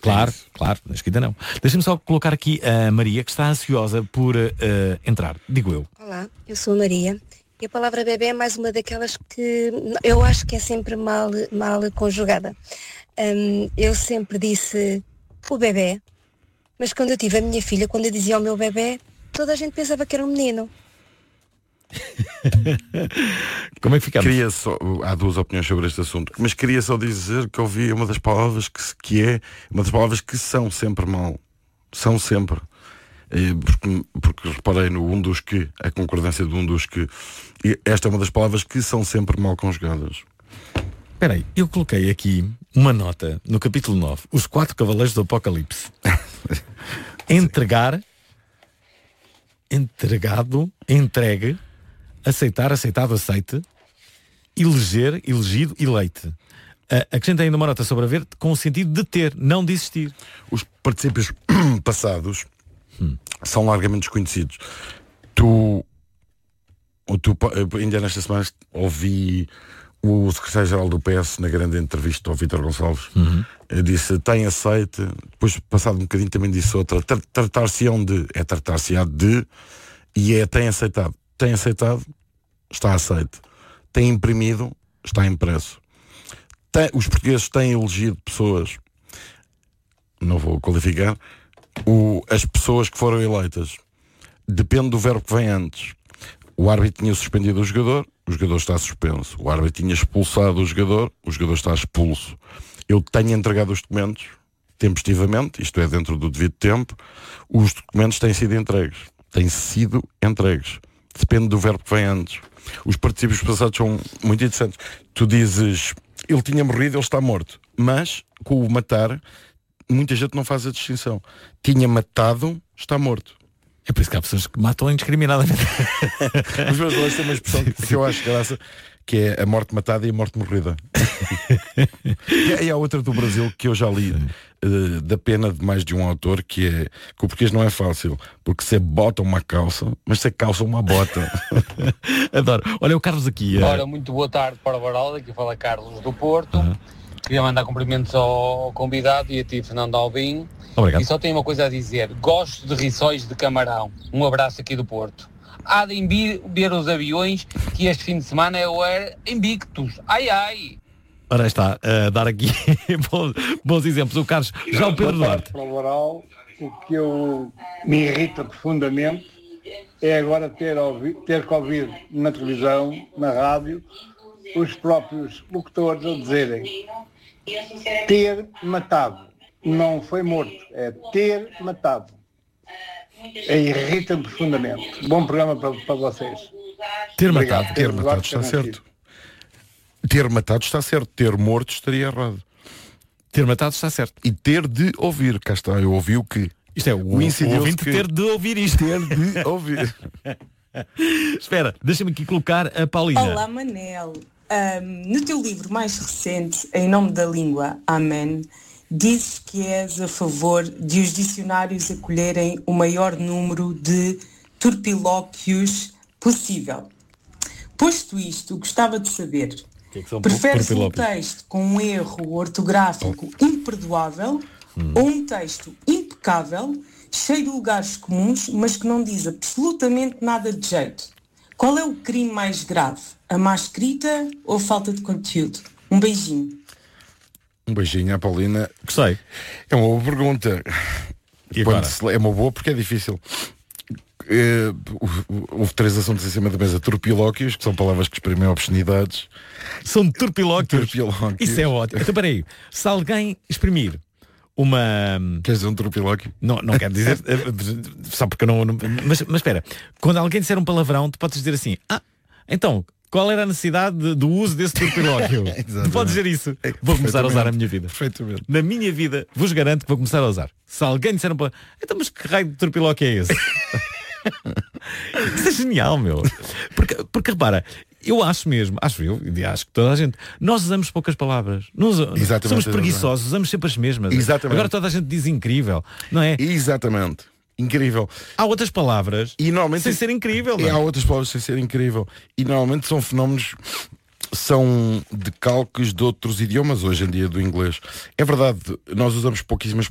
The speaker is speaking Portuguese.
Claro, na escrita não. Deixa-me só colocar aqui a Maria, que está ansiosa por entrar, digo eu. Olá, eu sou a Maria. E a palavra bebê é mais uma daquelas que eu acho que é sempre mal conjugada. Eu sempre disse o bebê, mas quando eu tive a minha filha, quando eu dizia ao meu bebê, toda a gente pensava que era um menino. Como é que ficamos? Há duas opiniões sobre este assunto, mas queria só dizer que ouvi uma das palavras que é uma das palavras que são sempre mal. São sempre. Porque reparei no um dos que, a concordância de um dos que, e esta é uma das palavras que são sempre mal conjugadas. Espera aí, eu coloquei aqui uma nota no capítulo 9, os 4 cavaleiros do Apocalipse. Entregar, entregado, entregue, aceitar, aceitado, aceite, eleger, elegido, eleite. Acrescenta ainda uma nota sobre haver com o sentido de ter, não de existir. Os particípios passados são largamente desconhecidos. Ainda nesta semana ouvi o secretário-geral do PS na grande entrevista ao Vítor Gonçalves. Disse, tem aceite, depois passado um bocadinho também disse outra, tratar-se-ão de, é tratar-se-á de, e é tem aceitado. Tem aceitado, está aceite. Tem imprimido, está impresso. Os portugueses têm elegido pessoas, não vou qualificar, as pessoas que foram eleitas. Depende do verbo que vem antes. O árbitro tinha suspendido o jogador está suspenso. O árbitro tinha expulsado o jogador está expulso. Eu tenho entregado os documentos tempestivamente, isto é, dentro do devido tempo. Os documentos têm sido entregues. Depende do verbo que vem antes. Os particípios passados são muito interessantes. Tu dizes, ele tinha morrido, ele está morto. Mas, com o matar, muita gente não faz a distinção. Tinha matado, está morto. É por isso que há pessoas que matam indiscriminadamente. Os meus dois têm uma expressão que eu acho graça, que é a morte matada e a morte morrida. E há outra do Brasil que eu já li, da pena de mais de um autor, que é que o português não é fácil, porque você bota uma calça, mas você calça uma bota. Adoro. Olha o Carlos aqui. Ora, muito boa tarde para o Baralda, aqui fala Carlos do Porto. Queria mandar cumprimentos ao convidado e a ti, Fernando Alvim. Obrigado. E só tenho uma coisa a dizer. Gosto de rissóis de camarão. Um abraço aqui do Porto. Há de ver os aviões, que este fim de semana é o Air Invictus. Ai, ai. Ora está, a dar aqui bons exemplos. O Carlos, já o Pedro Duarte. Para o Baral, o que me irrita profundamente é agora ter que ouvir na televisão, na rádio, os próprios locutores a dizerem ter matado. Não foi morto, é ter matado. Irrita-me profundamente. Bom programa para vocês. Ter matado está certo. Ter matado está certo. Ter morto estaria errado. Ter matado está certo. E ter de ouvir. Cá está, eu ouvi o que? Isto é o ouvinte ter de ouvir isto. Ter de ouvir. Espera, deixa-me aqui colocar a Paulina. Olá, Manel. No teu livro mais recente, Em Nome da Língua, Amém, dizes que és a favor de os dicionários acolherem o maior número de turpilóquios possível. Posto isto, gostava de saber, preferes um texto com um erro ortográfico imperdoável ou um texto impecável, cheio de lugares comuns, mas que não diz absolutamente nada de jeito? Qual é o crime mais grave? A má escrita ou a falta de conteúdo? Um beijinho. Um beijinho à Paulina. Gostei. É uma boa pergunta. É uma boa porque é difícil. Houve 3 assuntos em cima da mesa. Turpilóquios, que são palavras que exprimem obscenidades. São turpilóquios. Isso é ótimo. Então peraí, se alguém exprimir uma... Queres dizer um turpilóquio? Não quero dizer só porque eu não... Mas espera, quando alguém disser um palavrão, tu podes dizer assim, então, qual era a necessidade do uso desse turpilóquio? Tu podes dizer isso. Vou começar a usar na minha vida. Perfeitamente. Na minha vida, vos garanto que vou começar a usar. Se alguém disser um palavrão, então, mas que raio de turpilóquio é esse? Isso é genial, meu. Porque repara, eu acho que toda a gente, nós usamos poucas palavras. Somos preguiçosos, usamos sempre as mesmas. Exatamente. Agora toda a gente diz incrível, não é? Exatamente. Incrível. Há outras palavras e normalmente sem ser incrível. Há outras palavras sem ser incrível. E normalmente são fenómenos, são decalques de outros idiomas, hoje em dia do inglês. É verdade, nós usamos pouquíssimas